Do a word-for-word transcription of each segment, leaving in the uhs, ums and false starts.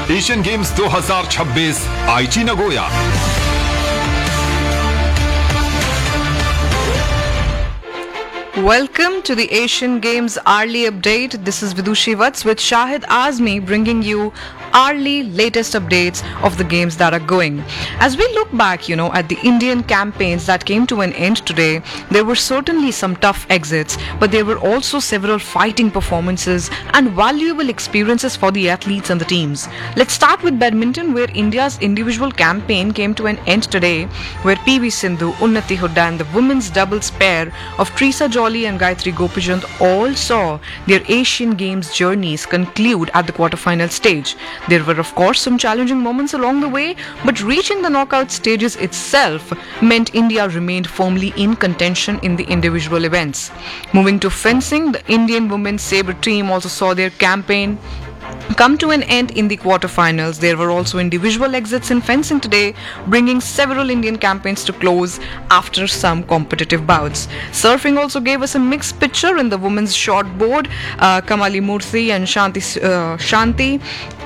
Asian games दो हज़ार छब्बीस आईची Nagoya. Welcome to the Asian Games hourly update. This is Vidushi Vats with Shahid Azmi bringing you hourly latest updates of the games that are going. As we look back, you know, at the Indian campaigns that came to an end today, there were certainly some tough exits, but there were also several fighting performances and valuable experiences for the athletes and the teams. Let's start with badminton, where India's individual campaign came to an end today, where P V Sindhu, Unnati Hooda and the women's doubles pair of Trisa Jolly and Gayatri Gopijant all saw their Asian Games journeys conclude at the quarterfinal stage. There were of course some challenging moments along the way, but reaching the knockout stages itself meant India remained firmly in contention in the individual events. Moving to fencing, the Indian women's sabre team also saw their campaign come to an end in the quarterfinals. There were also individual exits in fencing today, bringing several Indian campaigns to close after some competitive bouts. Surfing also gave us a mixed picture in the women's shortboard. Uh, Kamali Murthy and Shanti, uh, Shanti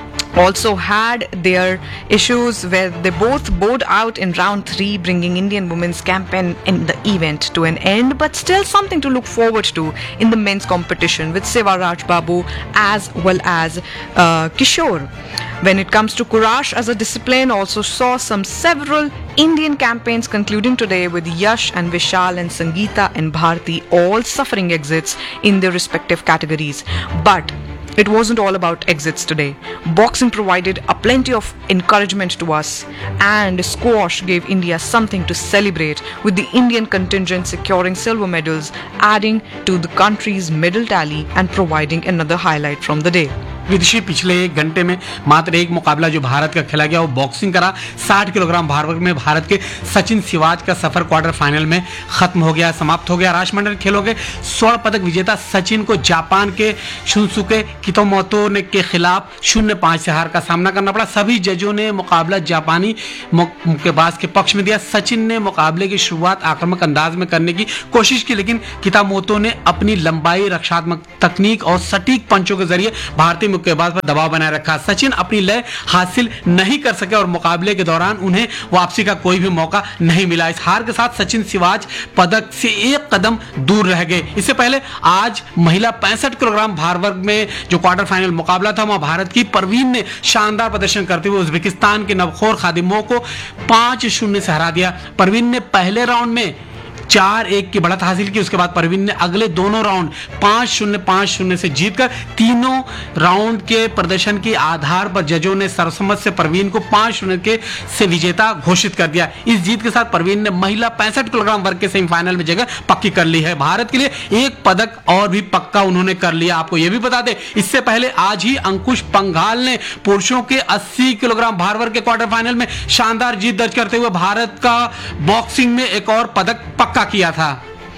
also had their issues where they both bowed out in round three, bringing Indian women's campaign in the event to an end, but still something to look forward to in the men's competition with Seva Raj Babu as well as uh, Kishore. When it comes to Courage as a discipline, also saw some several Indian campaigns concluding today with Yash and Vishal and Sangeeta and Bharti all suffering exits in their respective categories. But it wasn't all about exits today. Boxing provided a plenty of encouragement to us, and squash gave India something to celebrate, with the Indian contingent securing silver medals, adding to the country's medal tally and providing another highlight from the day. विदिशी पिछले एक घंटे में मात्र एक मुकाबला जो भारत का खेला गया वो बॉक्सिंग करा। साठ किलोग्राम भार वर्ग में भारत के सचिन सिवाज का सफर क्वार्टर फाइनल में खत्म हो गया, समाप्त हो गया। राष्ट्रमंडल खेलों के स्वर्ण पदक विजेता सचिन को जापान के शुनसुके कितोमोतो ने के खिलाफ शून्य पांच से हार का सामना करना पड़ा। सभी जजों ने मुकाबला जापानी मुक्केबाज के पक्ष में दिया। सचिन ने मुकाबले की शुरुआत आक्रामक अंदाज में करने की कोशिश की, लेकिन कितामोतो ने अपनी लंबाई, रक्षात्मक तकनीक और सटीक पंचों के जरिए भारतीय मुक्केबाज पर दबाव बनाए रखा। सचिन अपनी लय हासिल नहीं कर सके और मुकाबले के दौरान उन्हें वापसी का कोई भी मौका नहीं मिला। इस हार के साथ सचिन सिवाज पदक से एक कदम दूर रह गए। इससे पहले आज महिला पैंसठ किलोग्राम भार वर्ग में जो क्वार्टर फाइनल मुकाबला था, वहां भारत की परवीन ने शानदार प्रदर्शन करते हुए उज्बेकिस्तान के नवखोर खादिमों को पांच शून्य से हरा दिया। परवीन ने पहले राउंड में चार एक की बढ़त हासिल की। उसके बाद परवीन ने अगले दोनों राउंड पांच शून्य पांच शून्य से जीतकर तीनों राउंड के प्रदर्शन के आधार पर जजों ने सर्वसम्मत से परवीन को पांच शून्य के से विजेता घोषित कर दिया। इस जीत के साथ परवीन ने महिला पैंसठ किलोग्राम वर्ग के सेमीफाइनल में जगह पक्की कर ली है। भारत के लिए एक पदक और भी पक्का उन्होंने कर लिया। आपको यह भी बता दें, इससे पहले आज ही अंकुश पंघाल ने पुरुषों के अस्सी किलोग्राम भार वर्ग के क्वार्टर फाइनल में शानदार जीत दर्ज करते हुए भारत का बॉक्सिंग में एक और पदक पक्का किया था।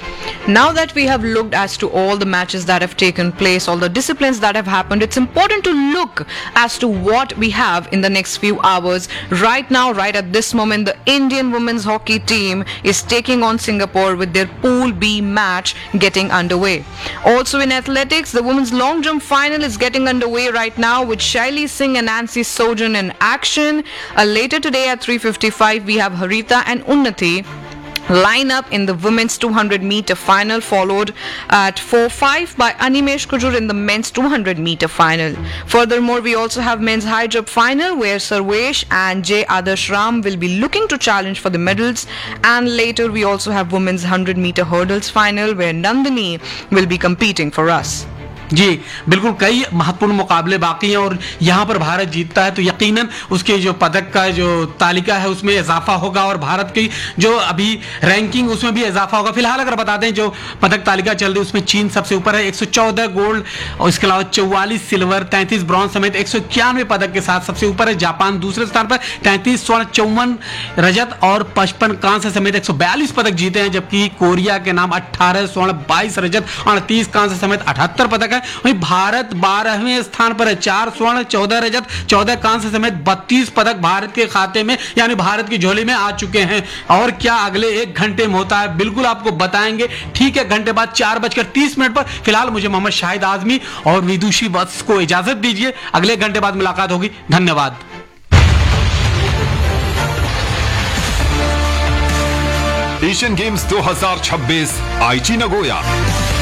Now that we have looked as to all the matches that have taken place, all the disciplines that have happened, it's important to look as to what we have in the next few hours. Right now, right at this moment, the Indian women's hockey team is taking on Singapore with their Pool B match getting underway. Also in athletics, the women's long jump final is getting underway right now with Shaili Singh and Nancy Sojan in action. Uh, later today at three fifty-five, we have Harita and Unnati line up in the women's two hundred meter final, followed at four five by Animesh Kujur in the men's two hundred meter final. Furthermore, we also have men's high jump final where Sarvesh and J Adarsh Ram will be looking to challenge for the medals, and later we also have women's one hundred meter hurdles final where Nandini will be competing for us. जी बिल्कुल, कई महत्वपूर्ण मुकाबले बाकी हैं और यहाँ पर भारत जीतता है तो यकीनन उसके जो पदक का जो तालिका है उसमें इजाफा होगा और भारत की जो अभी रैंकिंग उसमें भी इजाफा होगा। फिलहाल अगर बता दें जो पदक तालिका चल रही है उसमें चीन सबसे ऊपर है एक सौ चौदह गोल्ड और इसके अलावा चौवालीस सिल्वर, तैंतीस ब्रॉन्ज समेत एक सौ इक्यानवे पदक के साथ सबसे ऊपर है। जापान दूसरे स्थान पर तैंतीस स्वर्ण, चौवन रजत और पचपन कांस्य समेत एक सौ बयालीस पदक जीते हैं, जबकि कोरिया के नाम अट्ठारह स्वर्ण, बाईस रजत और अड़तीस कांस्य समेत अठहत्तर पदक है। वहीं भारत बारहवें स्थान पर है, चार स्वर्ण, चौदह रजत, चौदह कांस्य समेत बत्तीस पदक भारत के खाते में यानी भारत की झोली में आ चुके हैं। और क्या अगले एक घंटे में होता है, बिल्कुल आपको बताएंगे। ठीक है, घंटे बाद चार बजकर तीस मिनट पर। फिलहाल मुझे मोहम्मद शाहिद आजमी और विदुषी वत्स को इजाजत दीजिए, अगले घंटे बाद मुलाकात होगी। धन्यवाद। एशियन गेम्स दो हज़ार छब्बीस आईची नगोया।